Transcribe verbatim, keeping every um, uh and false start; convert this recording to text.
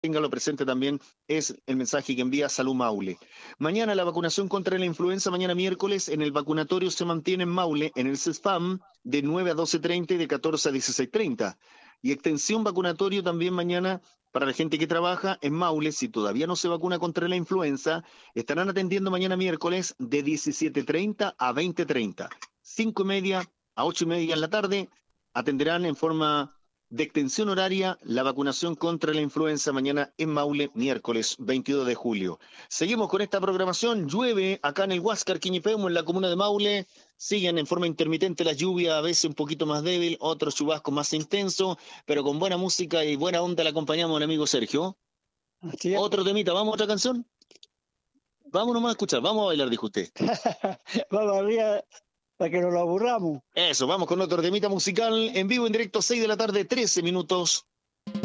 téngalo presente también, es el mensaje que envía Salud Maule. Mañana la vacunación contra la influenza, mañana miércoles, en el vacunatorio se mantiene en Maule, en el CESFAM, de nueve a doce treinta y de catorce a dieciséis treinta. Y extensión vacunatorio también mañana para la gente que trabaja en Maule. Si todavía no se vacuna contra la influenza, estarán atendiendo mañana miércoles de diecisiete treinta a veinte treinta. Cinco y media a ocho y media en la tarde atenderán en forma de extensión horaria la vacunación contra la influenza mañana en Maule, miércoles veintidós de julio. Seguimos con esta programación. Llueve acá en el Huáscar, Quiñipeumo, en la comuna de Maule. Siguen en forma intermitente las lluvias, a veces un poquito más débil, otros chubascos más intensos, pero con buena música y buena onda la acompañamos al amigo Sergio. Así es. Otro temita, ¿vamos a otra canción? Vamos nomás a escuchar, vamos a bailar, dijo usted. Vamos arriba para que nos lo aburramos. Eso, vamos con otro temita musical en vivo, en directo, seis de la tarde, trece minutos.